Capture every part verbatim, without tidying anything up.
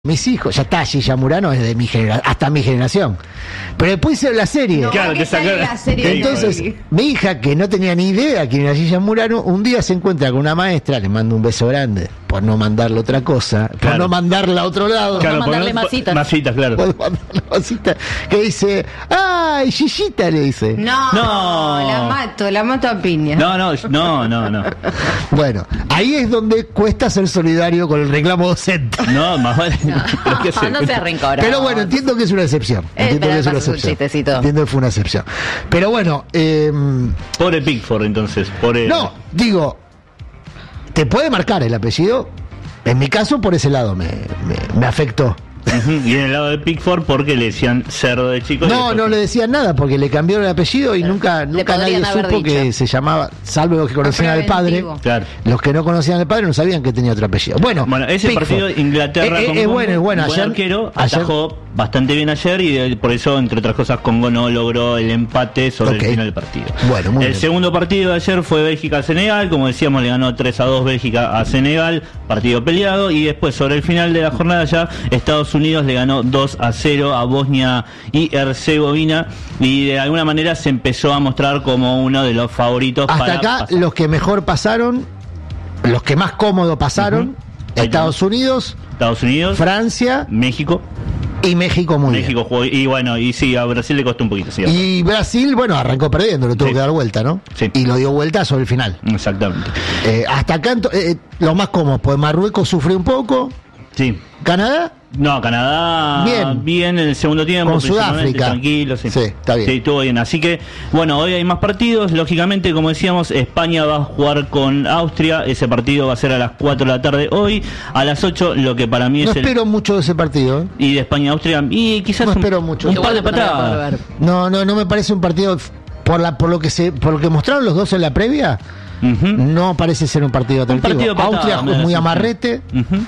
mis hijos, ya está, Gilla Murano es de mi generación, hasta mi generación. Pero después hicieron la serie. No, Claro, te sacaron la serie. Entonces, mi hija, que no tenía ni idea quién era Gilla Murano, un día se encuentra con una maestra, le manda un beso grande, por no mandarle otra cosa, por Claro. no mandarla a otro lado. Claro, no mandarle por- masitas. Masitas, claro. Por mandarle masita, que dice, ¡ay, Gillita! Le dice. No, No. la mato, la mato a piña. No, no, no, no, no. Bueno, ahí es donde cuesta ser solidario con el reclamo docente. No, más vale. Pero qué sé. No seas rencoroso. Pero bueno, entiendo que es una excepción. Eh, Entiendo pero que es una es un excepción. chistecito. Entiendo que fue una excepción. Pero bueno, eh, Pobre Pickford, entonces. Pobre... no, digo, ¿te puede marcar el apellido? En mi caso, por ese lado me, me, me afectó. Ujú, y en el lado de Pickford porque le decían cerdo de chico. y No, después- no le decían nada porque le cambiaron el apellido y nunca, nunca nadie podrían haber supo dicho. que se llamaba, salvo los que conocían al padre. preventivo. Claro. Los que no conocían al padre no sabían que tenía otro apellido. Bueno, Bueno, ese Pickford. partido Inglaterra Eh, eh, con es Congo, bueno, es bueno. un buen Ayer, arquero ayer- atajó bastante bien ayer y eh, por eso, entre otras cosas, Congo no logró el empate sobre Ok. el final del partido. Bueno, muy el bien. segundo partido de ayer fue Bélgica-Senegal, como decíamos, le ganó tres a dos Bélgica a Senegal, partido peleado, y después sobre el final de la jornada ya Estados Unidos le ganó dos a cero a Bosnia y Herzegovina, y de alguna manera se empezó a mostrar como uno de los favoritos Hasta para acá, pasar. los que mejor pasaron, los que más cómodo pasaron, Ujú. Estados Unidos, Estados Unidos, Francia México. y México muy bien. México jugó, y bueno, y sí, a Brasil le costó un poquito, sí. Y Brasil, bueno, arrancó perdiendo, lo tuvo Sí. que dar vuelta, ¿no? Sí. Y lo dio vuelta sobre el final. Exactamente. Eh, hasta acá, ento- eh, lo más cómodo, pues Marruecos sufrió un poco, Sí. Canadá, No, Canadá Bien. bien en el segundo tiempo, Con principalmente, Sudáfrica. tranquilo, sí. Sí, está bien. Sí, estuvo bien. Así que, bueno, hoy hay más partidos. Lógicamente, como decíamos, España va a jugar con Austria. Ese partido va a ser a las cuatro de la tarde hoy. A las ocho, lo que para mí no es el... espero mucho de ese partido. ¿eh? Y de España-Austria, y quizás No un, espero mucho. un Igual par de después no la puedo patadas. ver. No, no, no me parece un partido por la por lo que se por lo que mostraron los dos en la previa. Ujú. No parece ser un partido Un atractivo. partido de patada, Austria me da es la muy sensación. amarrete Ujú.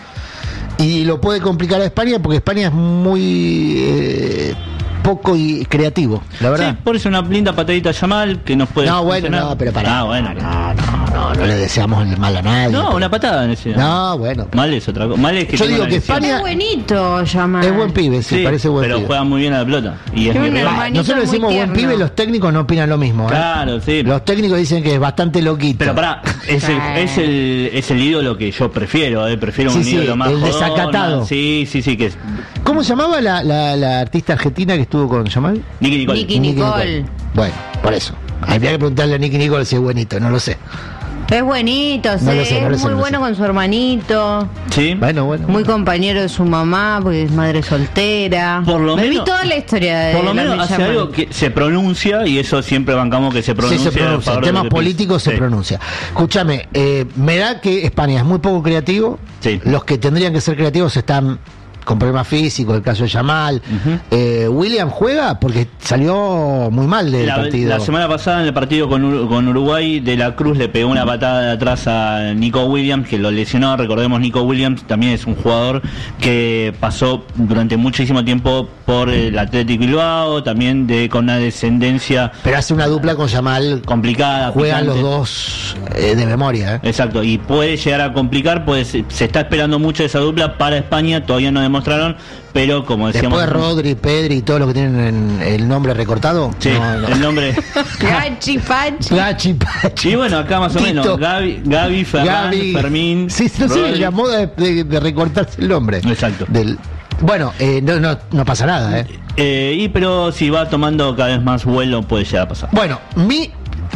y lo puede complicar a España porque España es muy eh, poco y creativo, la verdad. Sí, por eso una linda patadita a Yamal que nos puede no, bueno, funcionar. no, pero para. Ah, bueno. No, no, no, no le deseamos el mal a nadie. No, pero- una patada en ese. No, bueno. Mal es otra cosa. Mal es que Yo tenga digo una que lesión. España- Es buenito, Yamal. Es buen pibe, sí, Sí, parece buen pero pibe. juega muy bien a la pelota. Y es Tiene muy una real. Va, manito nosotros muy decimos buen tierno. pibe, los técnicos no opinan lo mismo, ¿eh? Claro, sí. Los técnicos dicen que es bastante loquito. Pero pará, es el, es el, es el ídolo que yo prefiero, eh. prefiero Sí, un sí, ídolo más el jodón, desacatado. más- Sí, sí, sí, que es ¿Cómo se llamaba la, la, la artista argentina que estuvo con Yamal? Nicky Nicole. Nicky Nicole. Bueno, por eso. Habría que preguntarle a Nicky Nicole si es buenito, no lo sé. Es buenito, No sí, lo sé, no lo es sé, muy no lo bueno sé. con su hermanito. Sí. Bueno, bueno. Muy compañero de su mamá, porque es madre soltera. Por lo Me menos- vi toda la historia de Por lo la menos Bella hace Yamal. algo que se pronuncia y eso siempre bancamos que se Sí, pronuncia. se a pronuncia. favor En de lo temas que políticos piensa. se Sí. pronuncia. Escúchame, eh, me da que España es muy poco creativo. Sí. Los que tendrían que ser creativos están con problemas físicos, el caso de Yamal. Ujú. eh, William juega porque salió muy mal del La, partido. la semana pasada en el partido con, Ur- con Uruguay, De la Cruz le pegó una patada de atrás a Nico Williams, que lo lesionó. Recordemos, Nico Williams también es un jugador que pasó durante muchísimo tiempo por el Athletic Bilbao, también de con una descendencia Pero hace una dupla con Yamal. complicada. Juegan los picante. dos eh, de memoria. ¿eh? Exacto, y puede llegar a complicar, pues se está esperando mucho esa dupla para España, todavía no demostraron, pero como decíamos... Después Rodri, Pedri y todo lo que tienen en el nombre recortado. Sí, no, no. el nombre... Gachi, Pachi. Plachi, Pachi. Y bueno, acá más o Tito. menos, Gaby, Gaby, Ferran, Gaby. Fermín... Sí, no sé, Rodri. la moda de, de- de recortarse el nombre. Exacto. Del, bueno, eh, no, no, no pasa nada, ¿eh? Eh, y pero si va tomando cada vez más vuelo, puede llegar a pasar. Bueno, mi,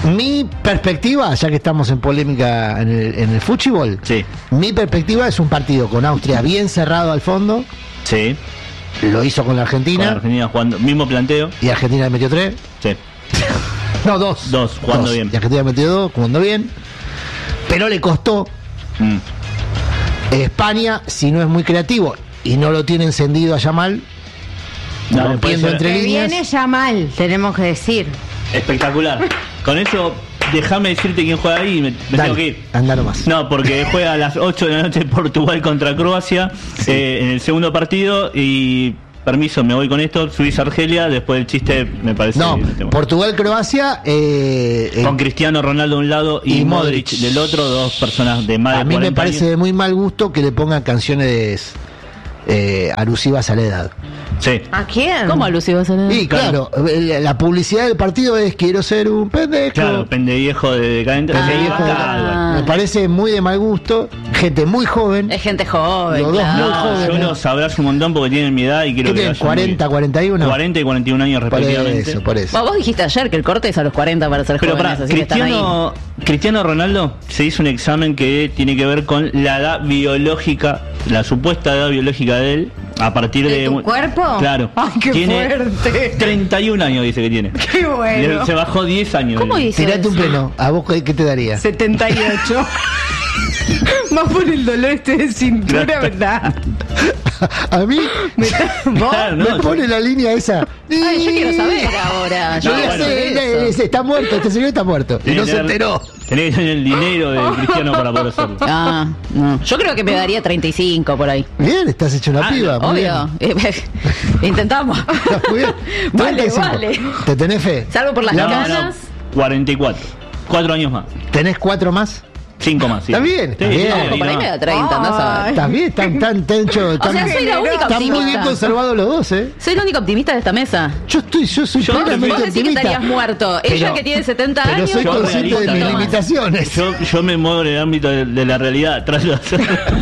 mi perspectiva, ya que estamos en polémica en el, en el fútbol, Sí, mi perspectiva es un partido con Austria bien cerrado al fondo. sí. Lo hizo con la Con Argentina. Argentina jugando, mismo planteo. Y Argentina le metió tres. Sí. No, dos. Dos, jugando bien. Y Argentina le metió dos, jugando bien. Pero le costó. Mm. España, si no es muy creativo y no lo tiene encendido a Yamal, No, rompiendo puede ser entre Que líneas. viene Yamal, tenemos que decir. espectacular. Con eso, déjame decirte quién juega ahí y me, me Dale, tengo que ir. anda nomás. No, porque juega a las ocho de la noche Portugal contra Croacia eh, en el segundo partido y permiso, me voy con esto, Suiza-Argelia, después el chiste me parece... No, tema. Portugal-Croacia. Eh, eh, Con Cristiano Ronaldo de un lado y, y Modric. Modric del otro, dos personas de más de a mí me cuarenta parece años. de muy mal gusto que le pongan canciones eh, alusivas a la edad. Sí. ¿A quién? ¿Cómo alusivos a la Y claro, eh, la publicidad del partido es quiero ser un pendejo. Claro, pendeviejo de decadente. Pendeviejo Sí, de- claro. Me parece muy de mal gusto, gente muy joven. Es gente joven, Los dos claro. muy No, jóvenes. yo los abrazo un montón porque tienen mi edad y quiero ¿Qué que tienen? vayan cuarenta, muy- cuarenta y uno. cuarenta y cuarenta y un años Por respectivamente. eso, por eso. Bueno, vos dijiste ayer que el corte es a los cuarenta para ser Pero jóvenes, para así que están ahí. Cristiano, Cristiano Ronaldo se hizo un examen que tiene que ver con la edad biológica, la supuesta edad biológica de él, a partir ¿De de... tu cuerpo? Claro. Ay, qué tiene fuerte. treinta y un años dice que tiene. Qué bueno. Le- Se bajó diez años. ¿Cómo hizo Tirate eso? un pleno. ¿A vos qué qué te daría? setenta y ocho. Más por el dolor este de cintura, Claro. ¿verdad? A mí Me- ¿Vos? Claro, no, me pone la línea esa. Ay, yo quiero saber ahora. Yo Yo No, quiero ya bueno. sé, saber eh, eso. eh, está muerto, este señor está muerto. Y Tenés no que se tener- enteró. Tenés que tener el dinero de Cristiano para poder hacerlo. Ah, no. Yo creo que me daría treinta y cinco por ahí. Bien, estás hecho una Ah, piba. Muy Obvio. bien. Eh, Intentamos. Muy bien. Vale, treinta y cinco. vale. ¿Te tenés fe? Salvo por las La- No, canas. no, cuarenta y cuatro. Cuatro años más. ¿Tenés cuatro más? Cinco más, sí. Está bien, está Sí, bien. sí, Ojo, ahí por ahí no. me da treinta, andás a ver. ¿Estás bien? Están tan, tan hecho. O sea, soy la única Están muy bien optimista. conservados los dos, ¿eh? Soy la única optimista de esta mesa. Yo estoy, yo soy Yo plenamente Vos decís que optimista. estarías muerto. Ella Pero- que tiene setenta Pero años. soy Yo consciente de realista, mis no. limitaciones. Yo, yo me muevo en el ámbito de, de la realidad. Trato de hacer-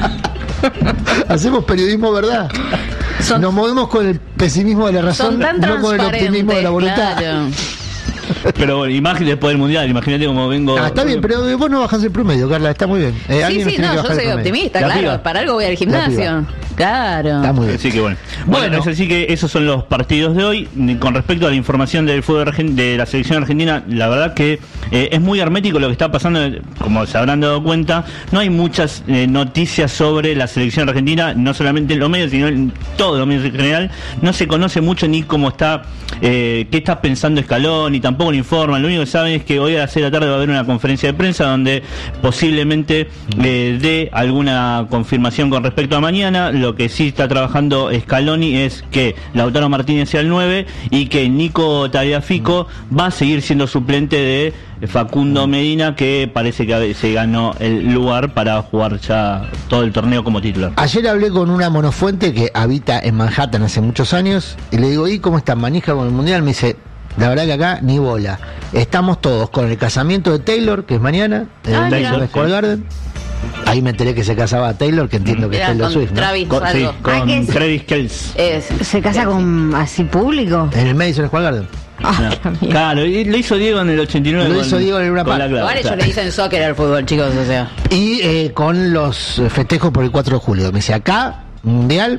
Hacemos periodismo, ¿verdad? Son- Nos movemos con el pesimismo de la razón, Son tan no con el optimismo de la voluntad. claro. Pero bueno, imagen después del mundial. Imagínate cómo vengo. Ah, está bien, pero vos no bajás el promedio, Carla, está muy bien. Eh, Sí, alguien sí, tiene no, que yo bajar el soy promedio. optimista, La claro. piba. Para algo voy al La gimnasio. piba. Claro. Está muy bien. Así que bueno. Bueno, Bueno. es así que esos son los partidos de hoy. Con respecto a la información del fútbol argen- de la selección argentina, la verdad que eh, es muy hermético lo que está pasando. Como se habrán dado cuenta, no hay muchas eh, noticias sobre la selección argentina, no solamente en los medios, sino en todos los medios en general. No se conoce mucho ni cómo está, eh, qué está pensando Scaloni, ni tampoco lo informan. Lo único que saben es que hoy a las seis de la tarde va a haber una conferencia de prensa donde posiblemente eh, dé alguna confirmación con respecto a mañana. Lo que sí está trabajando Scaloni es que Lautaro Martínez sea el nueve y que Nico Tagliafico va a seguir siendo suplente de Facundo Medina, que parece que se ganó el lugar para jugar ya todo el torneo como titular. Ayer hablé con una monofuente que habita en Manhattan hace muchos años y le digo, ¿y cómo están? ¿Manija con el mundial? Me dice, la verdad que acá ni bola. Estamos todos con el casamiento de Taylor, que es mañana, en Ah, el mira. Madison Square Garden. Ahí me enteré que se casaba Taylor, que entiendo que es Era Taylor con Swift, ¿no? Travis Con, sí, algo. con Ah, que es- Travis Kelce. Es, ¿Se casa con así público? En el Madison Square Garden. Ah, qué mierda. Claro, y lo hizo Diego en el ochenta y nueve. Lo con- hizo Diego en el Luna con Park. la clave, igual ellos claro. le dicen soccer al fútbol, chicos, o sea. Y eh, con los festejos por el cuatro de julio. Me dice, acá, mundial.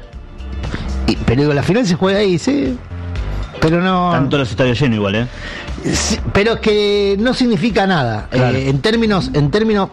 Y, pero digo, la final se juega ahí, sí. Pero no. Tanto los estadios llenos igual, ¿eh? Sí, pero es que no significa nada. Claro. Eh, en términos. En términos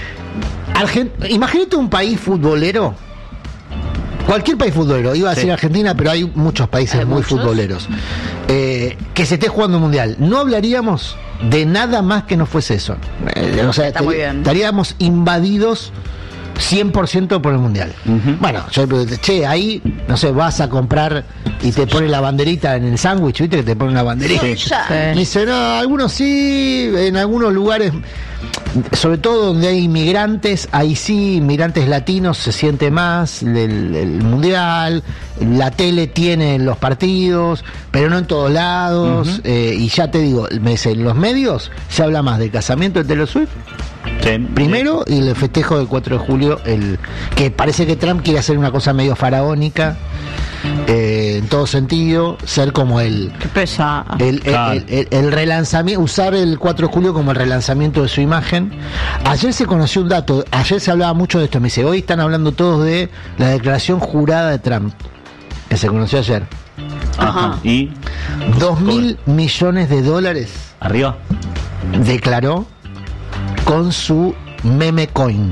Argen- Imagínate un país futbolero. Cualquier país futbolero, iba a Sí. decir Argentina, pero hay muchos países ¿Hay muy muchos? futboleros. Eh, que se esté jugando un mundial. No hablaríamos de nada más que no fuese eso. Eh, o sea, Está muy te- bien. estaríamos invadidos cien por ciento por el mundial. Ujú. Bueno, yo, che, ahí, no sé, vas a comprar y te pone la banderita en el sándwich, ¿viste? Que te pone una banderita. Sí. Me dice, no, algunos sí, en algunos lugares, sobre todo donde hay inmigrantes, ahí sí, inmigrantes latinos, se siente más el, el mundial, la tele tiene los partidos, pero no en todos lados, Ujú. eh, y ya te digo, me dice, en los medios se habla más del casamiento de Taylor Swift, Sí. primero, y el festejo del cuatro de julio, el que parece que Trump quiere hacer una cosa medio faraónica, eh, en todo sentido, ser como el... Qué pesada. El, el- Claro. el- el- el relanzamiento, usar el cuatro de julio como el relanzamiento de su imagen. Ayer se conoció un dato, ayer se hablaba mucho de esto, me dice, hoy están hablando todos de la declaración jurada de Trump, que se conoció ayer. Ajá. Ajá. Y Dos mil millones de dólares arriba. declaró con su meme coin.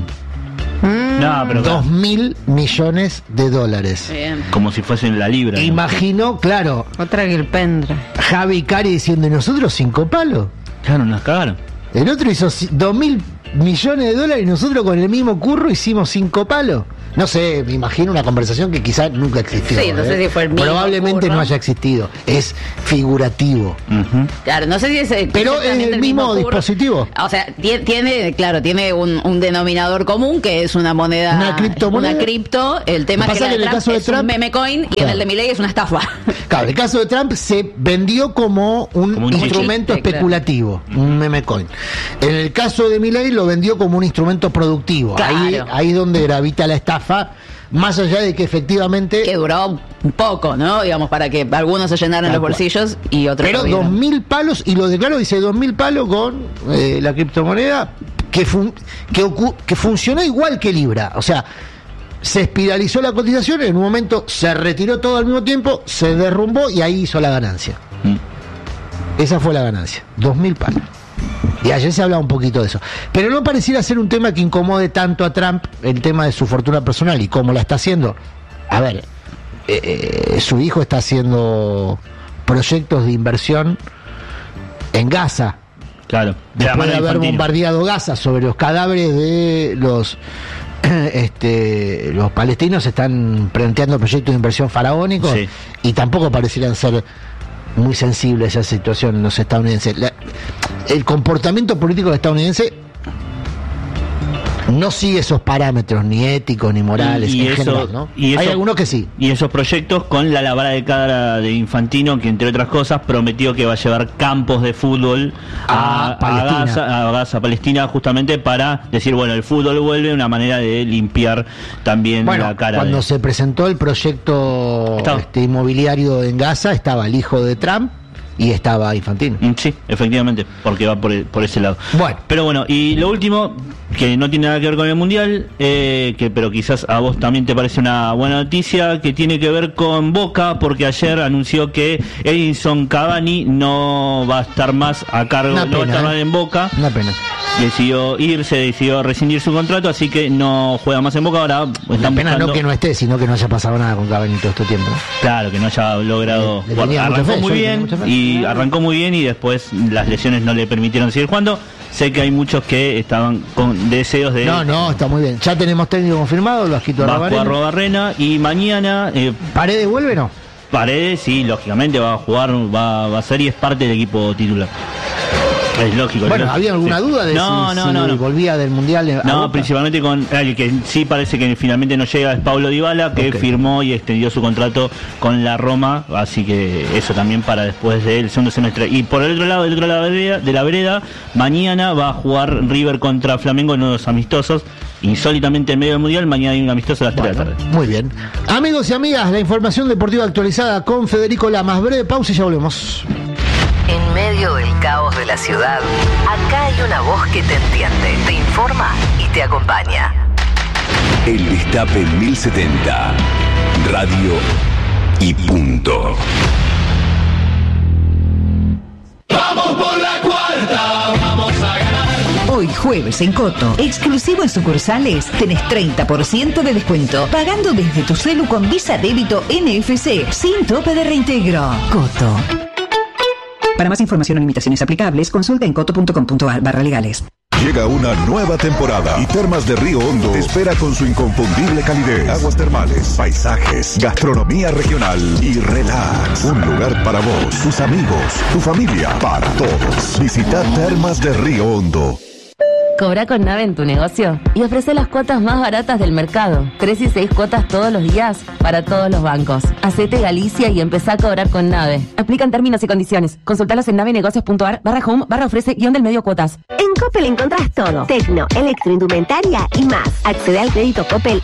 No, pero Dos mil millones de dólares. Bien. como si fuesen la libra. ¿no? Imaginó, claro, Otra que el pendra. Javi Cari diciendo, ¿y nosotros cinco palos? Claro, nos cagaron. El otro hizo ci- dos mil millones de dólares y nosotros con el mismo curro hicimos cinco palos. no sé, me imagino una conversación que quizás nunca existió. Sí, no sé ¿eh? si fue el mismo Probablemente curro. no haya existido. Es figurativo. Ujú. Claro, no sé si es eh, Pero es exactamente el mismo curro. dispositivo. O sea, tie- tiene, claro, tiene un, un denominador común que es una moneda, Una criptomoneda. una cripto. El tema Lo es que que, la pasa de que en el Trump caso de es Trump- un meme coin y en Claro. el de Milei es una estafa. Claro, el caso de Trump se vendió como un, Como un instrumento chiste, claro. especulativo, un meme coin. En el caso de Milei lo vendió como un instrumento productivo. Claro. Ahí, ahí es donde gravita la estafa, más allá de que efectivamente... Que duró un poco, ¿no? Digamos, para que algunos se llenaran Tal los cual. bolsillos y otros Pero no vieron. dos mil palos, y lo declaro, dice dos mil palos con eh, la criptomoneda que, fun- que, ocu- que funcionó igual que Libra. O sea, se espiralizó la cotización, en un momento se retiró todo al mismo tiempo, se derrumbó y ahí hizo la ganancia. Mm. Esa fue la ganancia, dos mil palos. Y ayer se hablaba un poquito de eso. Pero no pareciera ser un tema que incomode tanto a Trump, el tema de su fortuna personal y cómo la está haciendo. A ver, eh, eh, su hijo está haciendo proyectos de inversión en Gaza. Claro. De la Después mano de de haber Infantino. bombardeado Gaza sobre los cadáveres de los este los palestinos, están planteando proyectos de inversión faraónicos Sí. y tampoco parecieran ser muy sensibles a esa situación los estadounidenses. La- el comportamiento político estadounidense no sigue esos parámetros ni éticos ni morales Y- y en eso- general, ¿no? y eso- Hay algunos que sí. Y esos proyectos con la lavada de cara de Infantino, que entre otras cosas prometió que va a llevar campos de fútbol a, A a Palestina. Gaza, a Gaza, Palestina, justamente para decir, bueno, el fútbol vuelve, una manera de limpiar también Bueno, la cara. cuando de... se presentó el proyecto Estaba. este, inmobiliario en Gaza, estaba el hijo de Trump y estaba Infantino. Mm, Sí, efectivamente, porque va por, e- por ese lado. Bueno. Pero bueno, y lo último, que no tiene nada que ver con el Mundial, eh, que pero quizás a vos también te parece una buena noticia, que tiene que ver con Boca, porque ayer anunció que Edinson Cavani no va a estar más a cargo, Una no va a pena, estar ¿eh? más en Boca. Una pena. Decidió irse, decidió rescindir su contrato, así que no juega más en Boca. Ahora Una están pena buscando... no que no esté, sino que no haya pasado nada con Cavani todo este tiempo. ¿no? Claro, que no haya logrado. Le- le tenía mucha arrancó fe, muy yo le tenía bien mucha fe. y arrancó muy bien y después las lesiones no le permitieron seguir jugando. Sé que hay muchos que estaban con deseos de. No, no, está muy bien. Ya tenemos técnico confirmado, lo agito Va a jugar Robarrena y mañana eh, ¿Paredes vuelve no? Paredes, sí, lógicamente va a jugar, va, va a ser y es parte del equipo titular. Es lógico. Bueno, ¿no? ¿había alguna Sí. duda de no, si, no, si no, no. volvía del Mundial? a No, Boca? principalmente con el que sí parece que finalmente no llega es Paulo Dybala, que Ok. firmó y extendió su contrato con la Roma, así que eso también para después del segundo semestre. Y por el otro lado, del otro lado de la vereda, de la vereda, mañana va a jugar River contra Flamengo en unos amistosos, insólitamente en medio del Mundial. Mañana hay un amistoso a las tres de la Bueno, tarde. muy bien. Amigos y amigas, la información deportiva actualizada con Federico Lamas. Breve pausa y ya volvemos. En medio del caos de la ciudad, acá hay una voz que te entiende, te informa y te acompaña. El Destape mil setenta. Radio y punto. Hoy jueves en Coto, exclusivo en sucursales, tenés treinta por ciento de descuento, pagando desde tu celu con Visa Débito N F C, sin tope de reintegro. Coto. Para más información o limitaciones aplicables, consulta en coto punto com punto ar barra legales. Llega una nueva temporada y Termas de Río Hondo te espera con su inconfundible calidez, aguas termales, paisajes, gastronomía regional y relax. Un lugar para vos, tus amigos, tu familia, para todos. Visita Termas de Río Hondo. Cobra con Nave en tu negocio y ofrece las cuotas más baratas del mercado. Tres y seis cuotas todos los días para todos los bancos. Hacete Galicia y empezá a cobrar con Nave. Aplican términos y condiciones. Consultalos en navenegocios punto ar barra home barra ofrece guión del medio cuotas. En Coppel encontrás todo. Tecno, electroindumentaria y más. Accede al crédito Coppel